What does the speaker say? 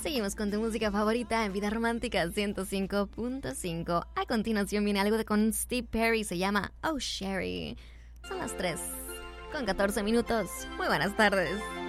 Seguimos con tu música favorita en Vida Romántica 105.5. A continuación viene algo con Steve Perry, se llama Oh Sherry. Son las 3 con 14 minutos. Muy buenas tardes.